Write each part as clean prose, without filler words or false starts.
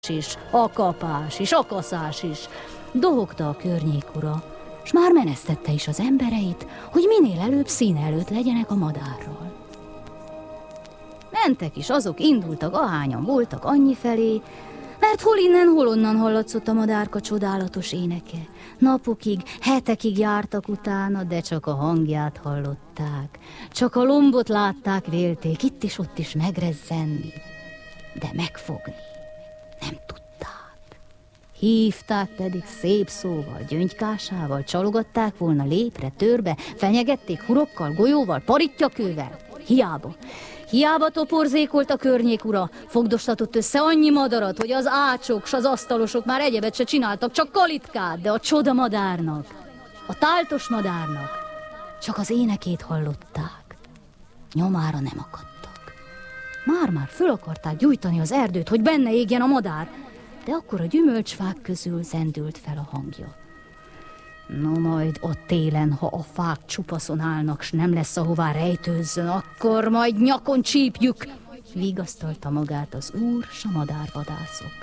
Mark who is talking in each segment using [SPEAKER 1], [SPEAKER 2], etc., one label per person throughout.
[SPEAKER 1] is, a kapás is, a kaszás is. Dohogta a környékura, s már menesztette is az embereit, hogy minél előbb szín előtt legyenek a madárral. Mentek is azok, indultak, ahányan voltak annyi felé, mert hol innen, hol onnan hallatszott a madárka csodálatos éneke. Napokig, hetekig jártak utána, de csak a hangját hallották. Csak a lombot látták, vélték, itt is, ott is megrezzenni, de megfogni nem tudták. Hívták pedig szép szóval, gyöngykásával, csalogatták volna lépre, törbe, fenyegették hurokkal, golyóval, parittyakővel. Hiába toporzékolt a környék ura, fogdostatott össze annyi madarat, hogy az ácsok s az asztalosok már egyebet se csináltak, csak kalitkát, de a csoda madárnak, a táltos madárnak csak az énekét hallották. Nyomára nem akadtak. Már föl akarták gyújtani az erdőt, hogy benne égjen a madár, de akkor a gyümölcsfák közül zendült fel a hangja. No majd a télen, ha a fák csupaszon állnak, s nem lesz ahová rejtőzzön, akkor majd nyakon csípjük, vigasztalta magát az úr s a madárvadászok.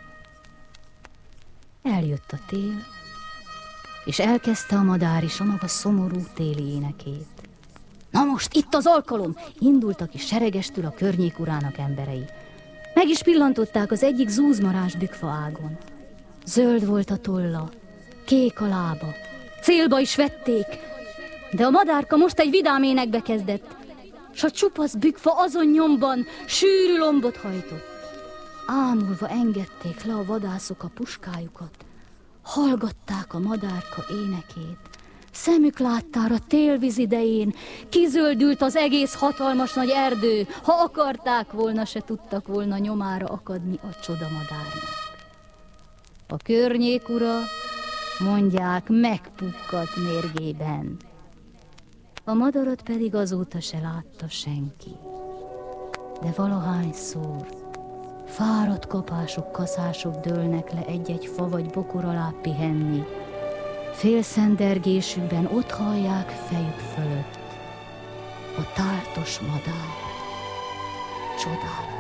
[SPEAKER 1] Eljött a tél, és elkezdte a madár is a maga szomorú téli énekét. Na most itt az alkalom! Indultak is seregestül a környék urának emberei. Meg is pillantották az egyik zúzmarás bükfa ágon. Zöld volt a tolla, kék a lába, célba is vették, de a madárka most egy vidám énekbe kezdett, s a csupasz bükfa azon nyomban sűrű lombot hajtott. Ámulva engedték le a vadászok a puskájukat, hallgatták a madárka énekét. Szemük láttára télvíz idején kizöldült az egész hatalmas nagy erdő, ha akarták volna, se tudtak volna nyomára akadni a csodamadárnak. A környék ura, mondják, megpukkadt mérgében. A madarat pedig azóta se látta senki. De valahányszor fáradt kapások, kaszások dőlnek le egy-egy fa vagy bokor alá pihenni, félszendergésükben ott hallják fejük fölött a táltos madár csodálatos